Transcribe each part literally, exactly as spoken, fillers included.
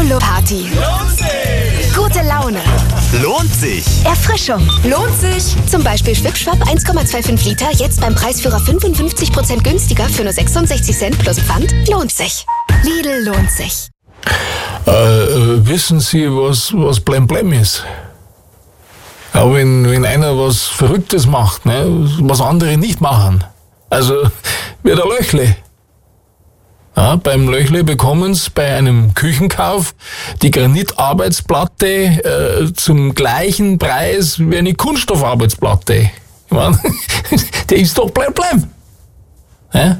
Urlaub-Party. Lohnt sich! Gute Laune. Lohnt sich! Erfrischung. Lohnt sich! Zum Beispiel Schwipschwapp eins Komma fünfundzwanzig Liter, jetzt beim Preisführer fünfundfünfzig Prozent günstiger für nur sechsundsechzig Cent plus Pfand. Lohnt sich. Lidl lohnt sich. Äh, äh, wissen Sie, was, was Blemblem ist? Ja, wenn, wenn einer was Verrücktes macht, ne, was andere nicht machen. Also, wie der Löchle. Ja, beim Löchle bekommen Sie bei einem Küchenkauf die Granitarbeitsplatte äh, zum gleichen Preis wie eine Kunststoffarbeitsplatte. Ich mein, der ist doch Blemblem. Ja?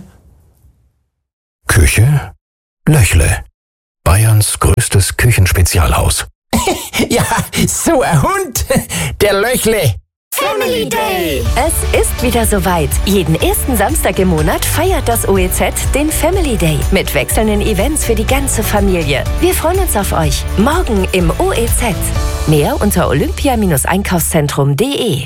Küche Löchle. Bayerns größtes Küchenspezialhaus. Ja, so ein Hund, der Löchle. Family Day. Es ist wieder soweit. Jeden ersten Samstag im Monat feiert das O E Z den Family Day mit wechselnden Events für die ganze Familie. Wir freuen uns auf euch. Morgen im O E Z. Mehr unter olympia Einkaufszentrum punkt de.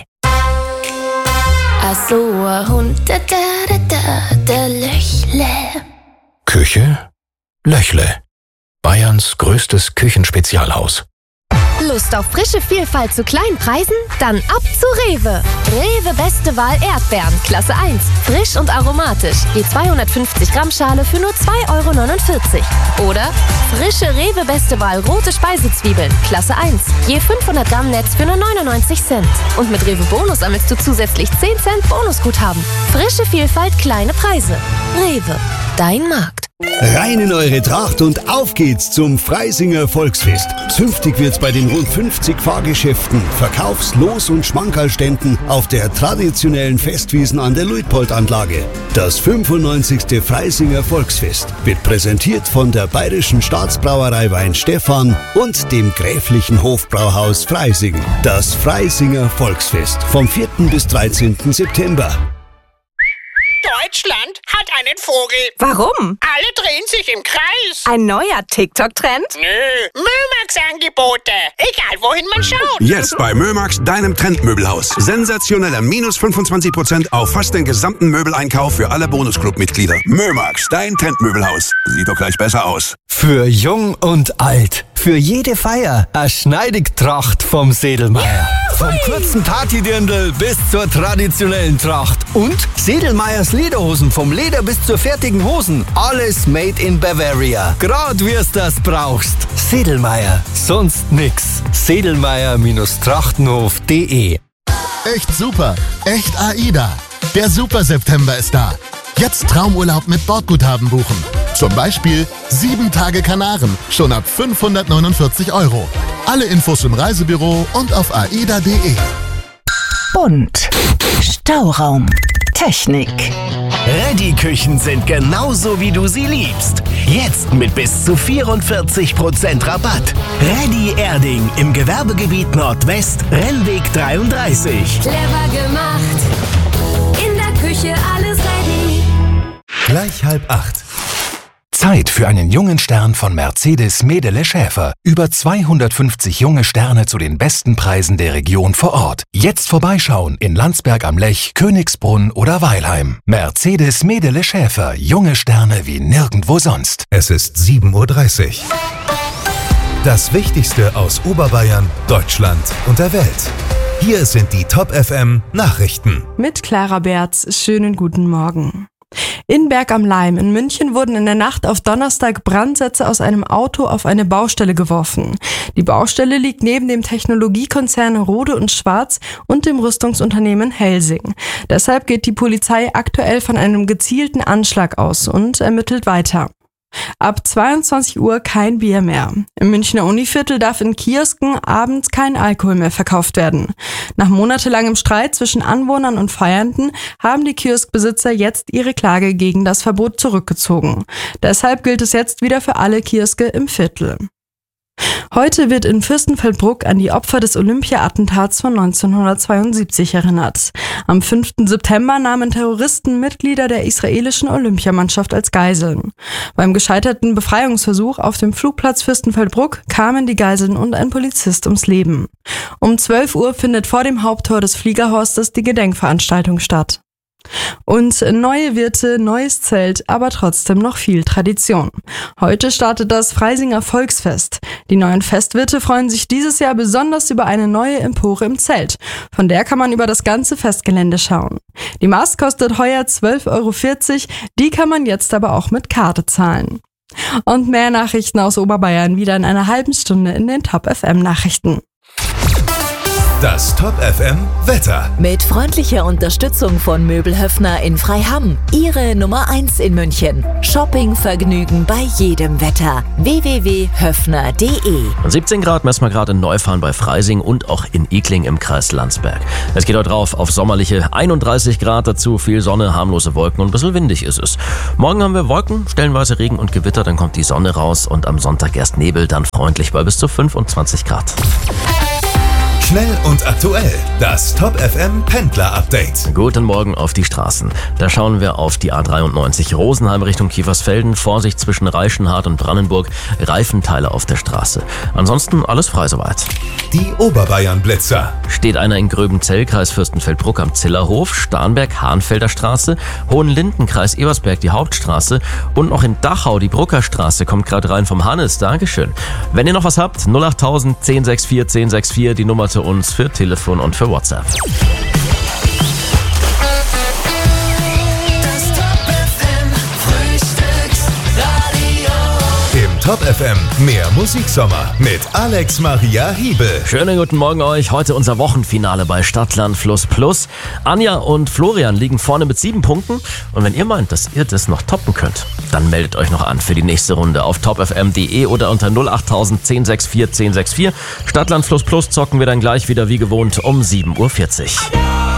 Ach so, ein Hund, da, da, da, der Löchle. Küche Löchle. Bayerns größtes Küchenspezialhaus. Lust auf frische Vielfalt zu kleinen Preisen? Dann ab zu Rewe. Rewe Beste Wahl Erdbeeren, Klasse eins. Frisch und aromatisch. Je zweihundertfünfzig Gramm Schale für nur zwei Euro neunundvierzig. Oder frische Rewe Beste Wahl rote Speisezwiebeln, Klasse eins. Je fünfhundert Gramm Netz für nur neunundneunzig Cent. Und mit Rewe Bonus sammelst du zusätzlich zehn Cent Bonusguthaben. Frische Vielfalt, kleine Preise. Rewe, dein Markt. Rein in eure Tracht und auf geht's zum Freisinger Volksfest. Zünftig wird's bei den rund fünfzig Fahrgeschäften, Verkaufs-, Los- und Schmankerlständen auf der traditionellen Festwiesen an der Luitpold-Anlage. Das fünfundneunzigste Freisinger Volksfest wird präsentiert von der Bayerischen Staatsbrauerei Weinstefan und dem Gräflichen Hofbrauhaus Freising. Das Freisinger Volksfest vom vierten bis dreizehnten September. Deutschland hat einen Vogel. Warum? Alle drehen sich im Kreis. Ein neuer TikTok-Trend? Nö, Mömax-Angebote. Egal, wohin man schaut. Jetzt bei Mömax, deinem Trendmöbelhaus. Sensationeller minus fünfundzwanzig Prozent auf fast den gesamten Möbeleinkauf für alle Bonusclub-Mitglieder. Mömax, dein Trendmöbelhaus. Sieht doch gleich besser aus. Für jung und alt. Für jede Feier eine Schneidigtracht vom Sedelmeier. Vom kurzen Partydirndl bis zur traditionellen Tracht. Und Sedelmeiers Lederhosen, vom Leder bis zur fertigen Hosen. Alles made in Bavaria. Grad wie's das brauchst. Sedelmeier, sonst nix. Sedelmeier Trachtenhof punkt de. Echt super, echt AIDA. Der Super September ist da. Jetzt Traumurlaub mit Bordguthaben buchen. Zum Beispiel sieben Tage Kanaren, schon ab fünfhundertneunundvierzig Euro. Alle Infos im Reisebüro und auf aida punkt de. Bunt. Stauraum. Technik. Ready-Küchen sind genauso, wie du sie liebst. Jetzt mit bis zu vierundvierzig Prozent Rabatt. Ready Erding im Gewerbegebiet Nordwest, Rennweg dreiunddreißig. Clever gemacht. In der Küche alles ready. Gleich halb acht. Zeit für einen jungen Stern von Mercedes Medele Schäfer. Über zweihundertfünfzig junge Sterne zu den besten Preisen der Region vor Ort. Jetzt vorbeischauen in Landsberg am Lech, Königsbrunn oder Weilheim. Mercedes Medele Schäfer. Junge Sterne wie nirgendwo sonst. Es ist sieben Uhr dreißig. Das Wichtigste aus Oberbayern, Deutschland und der Welt. Hier sind die Top F M Nachrichten. Mit Clara Berz. Schönen guten Morgen. In Berg am Laim in München wurden in der Nacht auf Donnerstag Brandsätze aus einem Auto auf eine Baustelle geworfen. Die Baustelle liegt neben dem Technologiekonzern Rode und Schwarz und dem Rüstungsunternehmen Helsing. Deshalb geht die Polizei aktuell von einem gezielten Anschlag aus und ermittelt weiter. Ab zweiundzwanzig Uhr kein Bier mehr. Im Münchner Univiertel darf in Kiosken abends kein Alkohol mehr verkauft werden. Nach monatelangem Streit zwischen Anwohnern und Feiernden haben die Kioskbesitzer jetzt ihre Klage gegen das Verbot zurückgezogen. Deshalb gilt es jetzt wieder für alle Kioske im Viertel. Heute wird in Fürstenfeldbruck an die Opfer des Olympia-Attentats von neunzehnhundertzweiundsiebzig erinnert. Am fünften September nahmen Terroristen Mitglieder der israelischen Olympiamannschaft als Geiseln. Beim gescheiterten Befreiungsversuch auf dem Flugplatz Fürstenfeldbruck kamen die Geiseln und ein Polizist ums Leben. Um zwölf Uhr findet vor dem Haupttor des Fliegerhorstes die Gedenkveranstaltung statt. Und neue Wirte, neues Zelt, aber trotzdem noch viel Tradition. Heute startet das Freisinger Volksfest. Die neuen Festwirte freuen sich dieses Jahr besonders über eine neue Empore im Zelt. Von der kann man über das ganze Festgelände schauen. Die Maß kostet heuer zwölf Euro vierzig, die kann man jetzt aber auch mit Karte zahlen. Und mehr Nachrichten aus Oberbayern wieder in einer halben Stunde in den Top F M Nachrichten. Das Top F M Wetter. Mit freundlicher Unterstützung von Möbelhöfner in Freiham. Ihre Nummer eins in München. Shoppingvergnügen bei jedem Wetter. w w w punkt höfner punkt d e. siebzehn Grad messen wir gerade in Neufahren bei Freising und auch in Ikling im Kreis Landsberg. Es geht heute drauf auf sommerliche einunddreißig Grad, dazu viel Sonne, harmlose Wolken und ein bisschen windig ist es. Morgen haben wir Wolken, stellenweise Regen und Gewitter, dann kommt die Sonne raus und am Sonntag erst Nebel, dann freundlich bei bis zu fünfundzwanzig Grad. Schnell und aktuell. Das Top F M Pendler Update. Guten Morgen auf die Straßen. Da schauen wir auf die A dreiundneunzig Rosenheim Richtung Kiefersfelden. Vorsicht zwischen Reichenhard und Brandenburg. Reifenteile auf der Straße. Ansonsten alles frei soweit. Die Oberbayern Blitzer. Steht einer in Gröbenzell, Kreis Fürstenfeldbruck am Zillerhof, Starnberg, Hahnfelder Straße, Hohenlinden, Kreis Ebersberg, die Hauptstraße und noch in Dachau, die Bruckerstraße, kommt gerade rein vom Hannes. Dankeschön. Wenn ihr noch was habt, null acht null null eins sechs vier eins sechs vier, die Nummer zu uns für Telefon und für WhatsApp. Im Top F M mehr Musiksommer mit Alex Maria Hiebel. Schönen guten Morgen euch. Heute unser Wochenfinale bei Stadtland Fluss Plus. Anja und Florian liegen vorne mit sieben Punkten. Und wenn ihr meint, dass ihr das noch toppen könnt, dann meldet euch noch an für die nächste Runde auf top f m punkt d e oder unter null acht null null eins sechs vier eins sechs vier. Stadtland Fluss Plus zocken wir dann gleich wieder wie gewohnt um sieben Uhr vierzig.